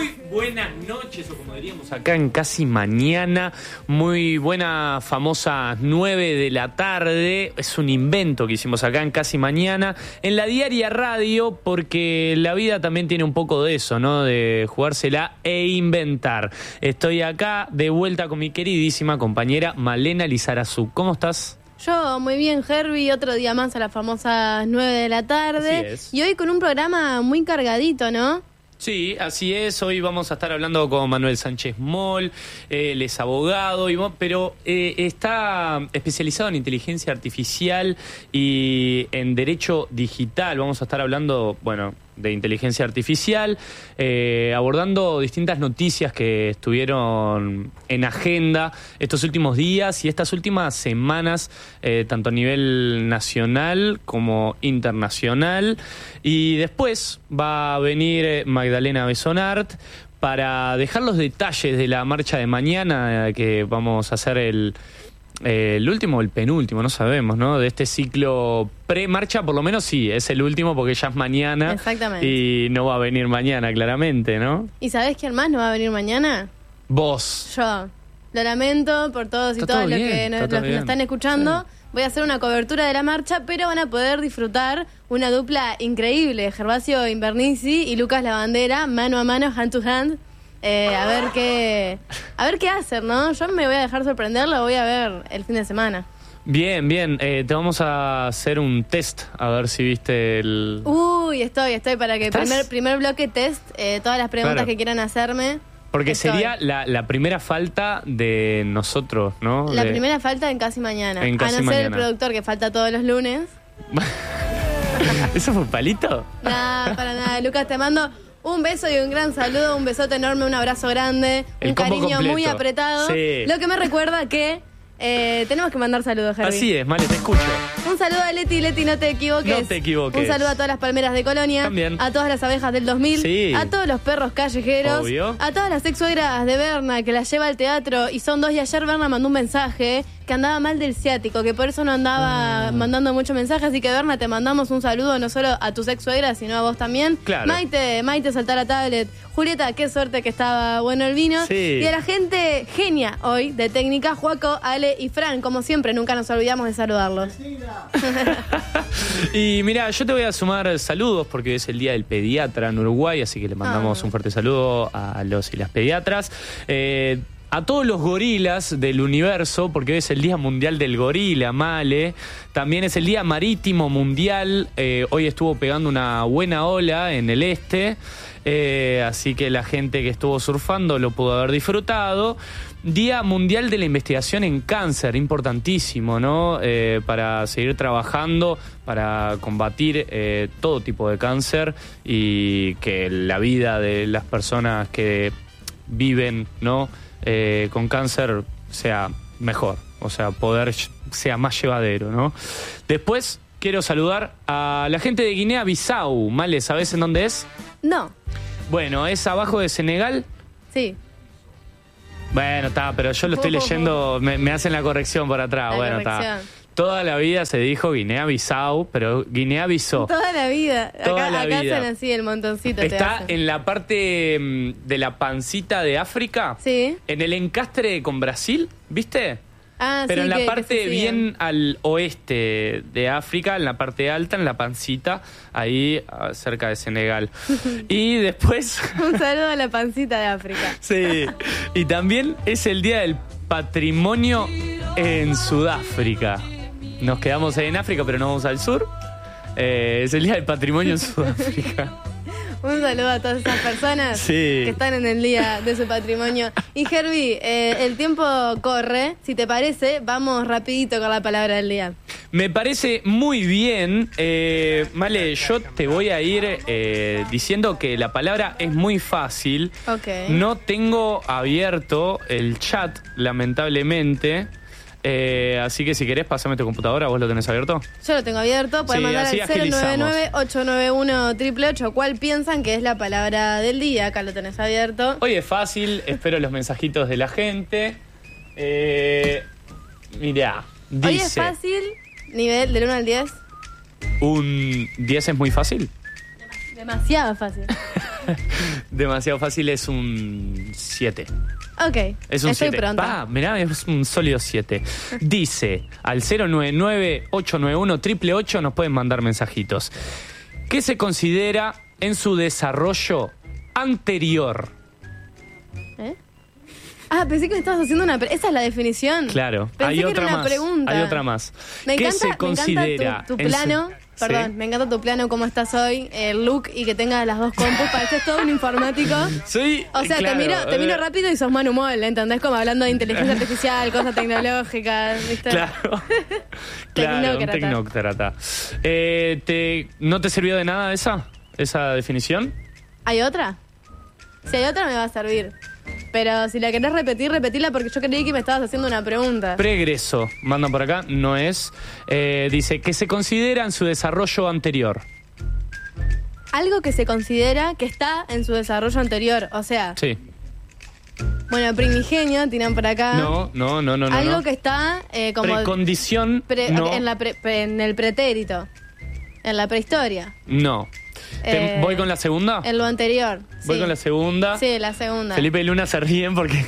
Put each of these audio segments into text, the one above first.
Muy buenas noches, o como diríamos acá en Casi Mañana. Muy buena, famosas 9 de la tarde. Es un invento que hicimos acá en Casi Mañana, en la Diaria Radio, porque la vida también tiene un poco de eso, ¿no? De jugársela e inventar. Estoy acá de vuelta con mi queridísima compañera Malena Lizarazu. ¿Cómo estás? Yo muy bien, Herbie, otro día más a las famosas 9 de la tarde. Así es. Y hoy con un programa muy cargadito, ¿no? Sí, así es. Hoy vamos a estar hablando con Manuel Sánchez Moll. Él es abogado, pero está especializado en inteligencia artificial y en derecho digital. Vamos a estar hablando, de inteligencia artificial, abordando distintas noticias que estuvieron en agenda estos últimos días y estas últimas semanas, tanto a nivel nacional como internacional. Y después va a venir Magdalena Besonart para dejar los detalles de la marcha de mañana, que vamos a hacer el último o el penúltimo, no sabemos, ¿no? De este ciclo pre-marcha, por lo menos sí, es el último porque ya es mañana. Exactamente. Y no va a venir mañana, claramente, ¿no? ¿Y sabés quién más no va a venir mañana? Vos. Yo. Lo lamento por todos y todas los que nos están escuchando. Sí. Voy a hacer una cobertura de la marcha, pero van a poder disfrutar una dupla increíble. Gervasio Invernici y Lucas Lavandera, mano a mano, hand to hand. A ver qué hacen, ¿no? Yo me voy a dejar sorprender, lo voy a ver el fin de semana. Bien. Te vamos a hacer un test, a ver si viste el... Uy, estoy para que primer bloque test, todas las preguntas que quieran hacerme. Porque sería la primera falta de nosotros, ¿no? La primera falta en Casi Mañana. En Casi a no Mañana. ser el productor que falta todos los lunes. ¿Eso fue un palito? No, para nada. Lucas, te mando un beso y un gran saludo, un besote enorme, un abrazo grande, un cariño completo. Muy apretado. Sí. Lo que me recuerda que tenemos que mandar saludos, Herbie. Así es, Male, te escucho. Un saludo a Leti, no te equivoques. No te equivoques. Un saludo a todas las palmeras de Colonia. También. A todas las abejas del 2000. Sí. A todos los perros callejeros. Obvio. A todas las ex-suegras de Berna que las lleva al teatro y son 2. Y ayer Berna mandó un mensaje que andaba mal del ciático, que por eso no andaba mandando muchos mensajes. Así que Berna, te mandamos un saludo no solo a tus ex-suegras, sino a vos también. Claro. Maite saltar la tablet. Julieta, qué suerte que estaba bueno el vino. Sí. Y a la gente genia hoy de técnica, Juaco, Ale y Fran, como siempre, nunca nos olvidamos de saludarlos. Y mira, yo te voy a sumar saludos porque es el día del pediatra en Uruguay, así que le mandamos un fuerte saludo a los y las pediatras. A todos los gorilas del universo, porque hoy es el Día Mundial del Gorila, Male. También es el Día Marítimo Mundial. Hoy estuvo pegando una buena ola en el este. Así que la gente que estuvo surfando lo pudo haber disfrutado. Día Mundial de la Investigación en Cáncer, importantísimo, ¿no? Para seguir trabajando, para combatir todo tipo de cáncer y que la vida de las personas que viven, ¿no? Con cáncer sea mejor, o sea, sea más llevadero, ¿no? Después quiero saludar a la gente de Guinea-Bissau. Male, ¿sabés en dónde es? No. Bueno, es abajo de Senegal. Sí. Bueno, está, pero yo lo estoy leyendo, me hacen la corrección por atrás. Está. Toda la vida se dijo Guinea-Bissau, pero Guinea-Bissau. Toda la vida. Acá vida. hacen así el montoncito. Está en la parte de la pancita de África. Sí. En el encastre con Brasil, ¿viste? Ah, pero sí, en la parte bien siguen. al oeste de África, en la parte alta, en la pancita, ahí cerca de Senegal. Y después... Un saludo a la pancita de África. Sí. Y también es el Día del Patrimonio en Sudáfrica. Nos quedamos en África, pero no vamos al sur. Es el Día del Patrimonio en Sudáfrica. Un saludo a todas esas personas que están en el Día de su Patrimonio. Y Herbie, el tiempo corre. Si te parece, vamos rapidito con la palabra del día. Me parece muy bien. Male, yo te voy a ir diciendo que la palabra es muy fácil. Okay. No tengo abierto el chat, lamentablemente. Así que si querés, pasame tu computadora. ¿Vos lo tenés abierto? Yo lo tengo abierto. Pueden mandar al 099-891-888. ¿Cuál piensan que es la palabra del día? Acá lo tenés abierto. Hoy es fácil. Espero los mensajitos de la gente. Mirá, dice... Hoy es fácil. Nivel del 1 al 10. ¿Un 10 es muy fácil? Demasiado fácil. Demasiado fácil, es un 7. Ok, es un estoy 7. pronta. Mirá, es un sólido 7. Dice, al 099-891-888 nos pueden mandar mensajitos. ¿Qué se considera en su desarrollo anterior? Pensé que me estabas haciendo una pregunta. ¿Esa es la definición? Claro, pensé hay que otra era una más. pregunta. Hay otra más. Me ¿Qué encanta, se considera tu plano. Perdón, ¿Sí? me encanta tu plano, cómo estás hoy, el look y que tengas las dos compus. Pareces todo un informático. Soy, O sea, claro, te miro rápido y sos Manu Moll, ¿entendés? Como hablando de inteligencia artificial, cosas tecnológicas, ¿viste? Claro. Claro, un tecnócrata. ¿No te sirvió de nada esa definición? ¿Hay otra? Si hay otra me va a servir. Pero si la querés repetir, repetila porque yo creí que me estabas haciendo una pregunta. Pregreso, mandan por acá, no es. Dice, que se considera en su desarrollo anterior. Algo que se considera que está en su desarrollo anterior, o sea... Sí. Bueno, primigenio, tiran por acá. No. Algo que está como... Precondición, no. En el pretérito, en la prehistoria. No. ¿Voy con la segunda? En lo anterior. Voy con la segunda. Sí, la segunda. Felipe y Luna se ríen porque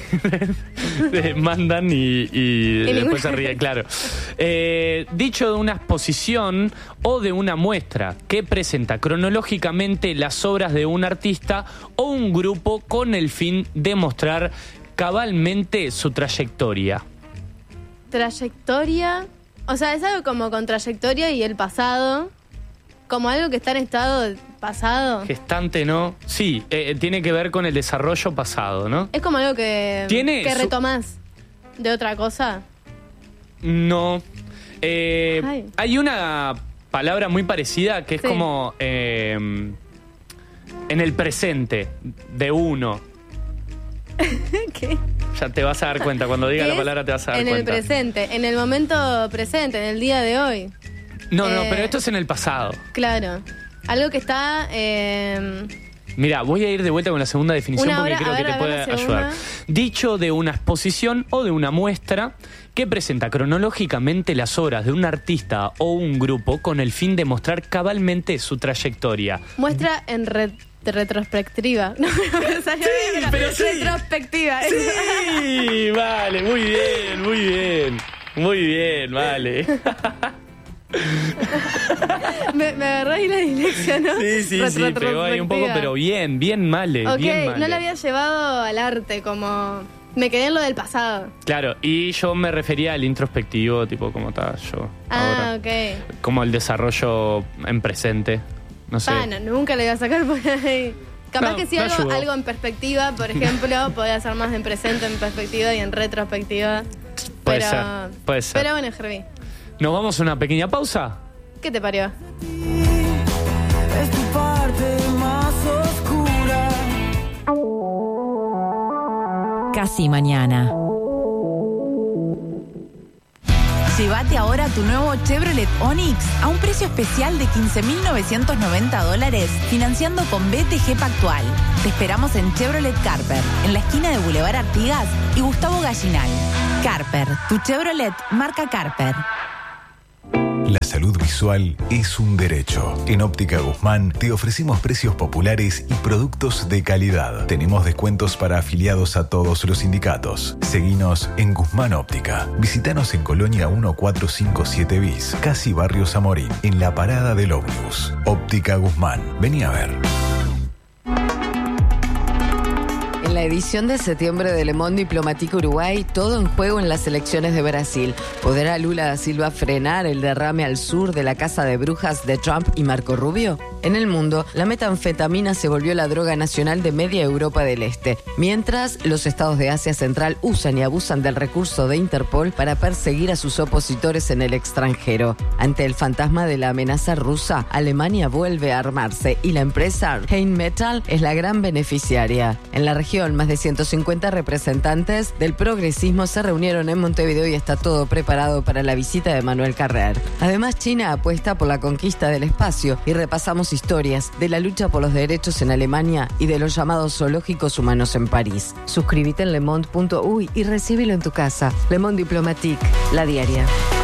mandan y después se ríen, claro. Dicho de una exposición o de una muestra que presenta cronológicamente las obras de un artista o un grupo con el fin de mostrar cabalmente su trayectoria. Trayectoria. O sea, es algo como con trayectoria y el pasado. Como algo que está en estado pasado. Gestante, ¿no? Sí, tiene que ver con el desarrollo pasado, ¿no? Es como algo que retomás de otra cosa. No. Hay una palabra muy parecida que es como en el presente de uno. ¿Qué? Ya te vas a dar cuenta. Cuando diga la palabra te vas a dar cuenta. En el presente, en el momento presente, en el día de hoy. No, pero esto es en el pasado. Claro. Algo que está... Mira, voy a ir de vuelta con la segunda definición porque creo que te puede ayudar. Dicho de una exposición o de una muestra que presenta cronológicamente las obras de un artista o un grupo con el fin de mostrar cabalmente su trayectoria. Muestra en retrospectiva. No, pero sí. Retrospectiva. Sí, vale, muy bien. Muy bien, vale. me agarró ahí la dislexia, ¿no? Sí, pegó ahí un poco, pero bien, Male. Ok, bien, Male. No la había llevado al arte, como... Me quedé en lo del pasado. Claro, y yo me refería al introspectivo, tipo como está yo ahora. Ok. Como el desarrollo en presente, no sé. Nunca le iba a sacar por ahí. Capaz que si algo en perspectiva, por ejemplo, podía ser más en presente, en perspectiva y en retrospectiva. Puede ser. Pero bueno, Gervi. ¿Nos vamos a una pequeña pausa? ¿Qué te parió? Es tu parte más oscura. Casi mañana. Llévate ahora tu nuevo Chevrolet Onix a un precio especial de $15.990, financiando con BTG Pactual. Te esperamos en Chevrolet Carper, en la esquina de Boulevard Artigas y Gustavo Gallinal. Carper, tu Chevrolet marca Carper. La salud visual es un derecho. En Óptica Guzmán te ofrecemos precios populares y productos de calidad. Tenemos descuentos para afiliados a todos los sindicatos. Seguinos en Guzmán Óptica. Visítanos en Colonia 1457 bis, casi Barrio Zamorín, en la parada del ómnibus. Óptica Guzmán. Vení a ver. En la edición de septiembre de Le Monde Diplomatique Uruguay, todo en juego en las elecciones de Brasil. ¿Podrá Lula da Silva frenar el derrame al sur de la casa de brujas de Trump y Marco Rubio? En el mundo, la metanfetamina se volvió la droga nacional de media Europa del Este, mientras los estados de Asia Central usan y abusan del recurso de Interpol para perseguir a sus opositores en el extranjero. Ante el fantasma de la amenaza rusa, Alemania vuelve a armarse y la empresa Rheinmetall es la gran beneficiaria. En la región, más de 150 representantes del progresismo se reunieron en Montevideo y está todo preparado para la visita de Manuel Carrer. Además, China apuesta por la conquista del espacio y repasamos historias de la lucha por los derechos en Alemania y de los llamados zoológicos humanos en París. Suscríbete en lemonde.uy y recíbelo en tu casa. Le Monde Diplomatique, la diaria.